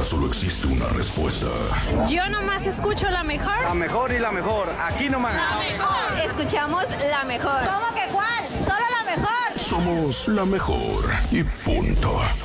ahora solo existe una respuesta. Yo nomás escucho la mejor. La mejor y la mejor. Aquí nomás. La mejor. Escuchamos la mejor. ¿Cómo que cuál? Solo la mejor. Somos la mejor y punto.